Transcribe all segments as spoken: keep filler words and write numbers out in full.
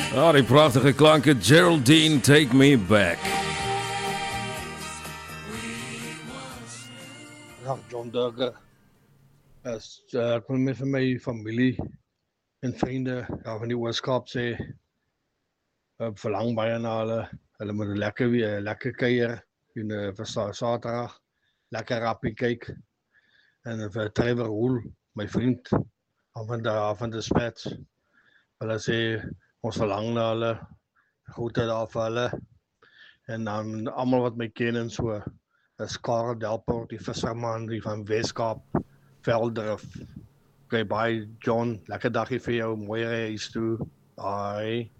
Ah, die prachtige klanke Geraldine, Take Me Back. Ja, John Durger is uh, ek wil met vir my familie en vriende ja, van die Ooskaap sê uh, verlang baie na hulle. Hulle moet lekker weer lekker kuier en uh, vir Saterdag lekker rappie kyk en vir Trevor Hoel, my vriend van die van die Spats. Hulle sê ons verlang na hulle, groete daar vir hulle en dan almal wat my ken en so. Dis Karel Delport, die visserman die van Weskaap, Veldrif. Okay, bye John, lekker dagie vir jou, mooi reis toe. Bye.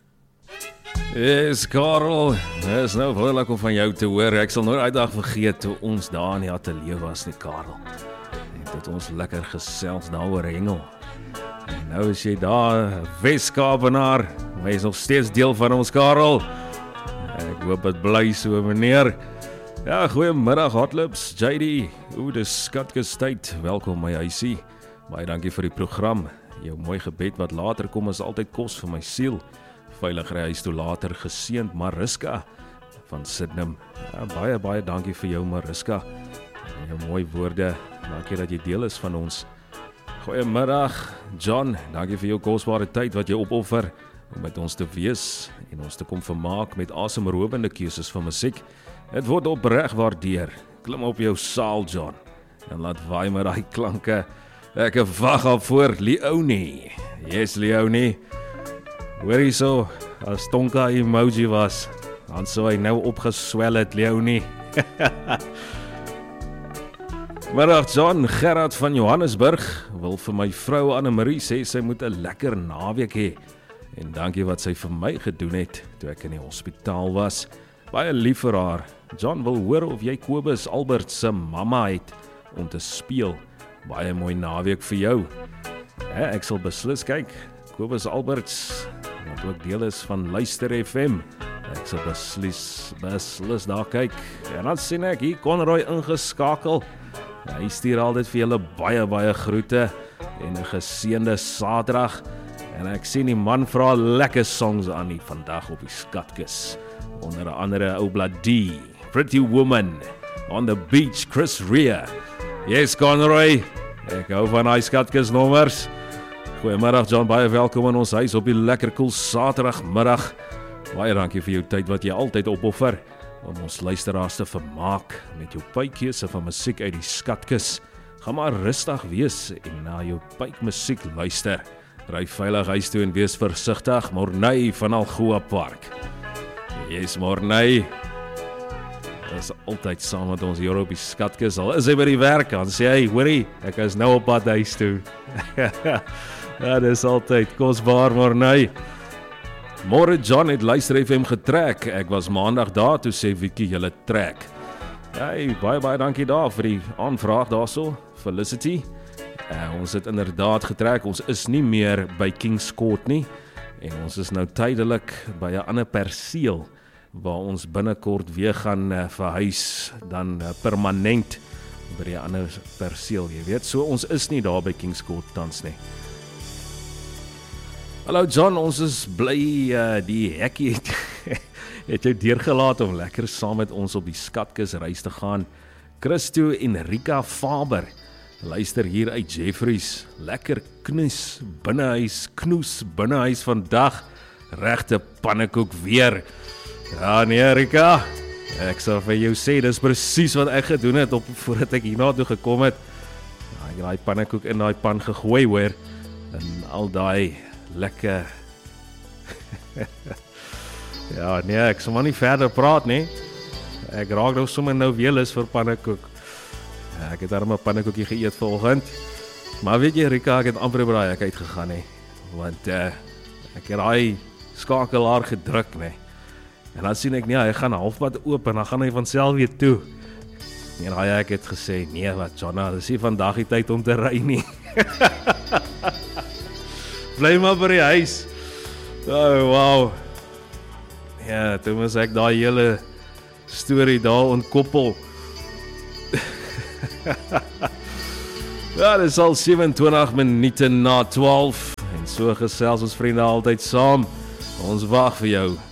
Yes, Karel, is nou wonderlik om van jou te hoor. Ek sal nooit uitdag vergeet toe ons daar in die ateljee was nie, Karel. En dat ons lekker gesels daar oor hengel. En nou is jy daar, Weskaapenaar, maar jy is nog steeds deel van ons, Karel. Ek hoop het bly so, meneer. Ja, goeiemiddag Hotlips, J D, oe, dis Skatkes tyd, welkom my huisie, baie dankie vir die program, jou mooi gebed wat later kom is altyd kos vir my siel, veilig ry huis toe later, geseend Mariska van Sydenham, ja, baie baie dankie vir jou Mariska, en jou mooi woorde, dankie dat jy deel is van ons. Goeiemiddag John, dankie vir jou kosbare tyd wat jy opoffer, om met ons te wees, en ons te kom vermaak met asemrowende keuses van musiek. Het word opreg waardeer. Klim op jou saal, John. En laat waai met daai klanke. Ek wag al voor Leonie. Yes, Leonie. Hoor jy so, as Tonka emoji was, dan sou hy nou opgeswel het, Leonie. Middag, John. Gerard van Johannesburg wil vir my vrou Annemarie sê sy moet 'n lekker naweek hê. En dankie wat sy vir my gedoen het, toe ek in die hospitaal was. Baie lief vir haar. John wil hoor of jy Kobus Albert se mamma het om te speel. Baie mooi naweek vir jou. He, ek sal beslis kyk. Kobus Alberts, wat ook deel is van Luister F M. Ek sal beslis, beslis daar kyk. En dan sien ek hier Conroy ingeskakel. Hy stuur altyd vir julle baie baie groete en 'n geseënde Saterdag. En ek sien die man vra lekker songs aan die vandag op die Skatkis. Onder andere Obla D, Pretty Woman, On the Beach, Chris Rea. Yes, Conroy, ek hou van die Skatkis nommers. Goeiemiddag John, baie welkom in ons huis op die lekker koel Saterdagmiddag. Baie dankie vir jou tyd wat jy altyd opoffer, om ons luisteraars te vermaak met jou pykeuse van musiek uit die Skatkis. Ga maar rustig wees en na jou pykmusiek luister. Ry veilig huis toe en wees versigtig, Morney van Algoa Park. Yes, Morney. Is altyd saam met ons hier op die Skatkis. Al is hy by die werk, dan sê hy, hoorie, ek is nou op pad huis toe. Ja, dis altyd kosbaar, Morney. Môre John het Luister F M getrek. Ek was maandag daar, toe sê Vicky julle trek. Hey, baie baie dankie daar vir die aanvraag daarso. Felicity. Uh, ons het inderdaad getrek. Ons is nie meer by Kings Court nie. En ons is nou tydelik by 'n ander perseel waar ons binnekort weer gaan uh, verhuis, dan uh, permanent by die ander perseel, jy weet. So ons is nie daar by Kings Court tans nie. Hallo John, ons is bly uh, die hekkie het, het jou deurgelaat om lekker saam met ons op die Skatkis reis te gaan. Christo en Rika Faber luister hier uit Jeffries, lekker knoes binnehuis, knoes binnehuis vandag, regte pannekoek weer. Ja nee Rika, ek sal vir jou sê, dis presies wat ek gedoen het op, voordat ek hierna toe gekom het. Ja, ek het die pannekoek in die pan gegooi hoor, en al die lekker. Ja nee, ek sal maar nie verder praat nie, ek raak nou sommer nou weer lus vir pannekoek. Ja, ek het daar 'n pannekoekie geëet vanoggend. Maar weet jy Rika, ek het amper by daai hek uitgegaan hè. Want uh, ek het daai skakelaar gedruk nê. En dan sien ek nee, hy gaan halfpad oop en dan gaan hy van self weer toe. En daai hek het gesê, nee wat Jonna, dis nie vandag die tyd om te ry nie. Bly maar by die huis. Oh wow. Ja, toe moes ek daai hele storie daar ontkoppel. Ja, dit is al sewe en twintig minute na twaalf en so gesels ons vriende altyd saam Ons wag vir jou.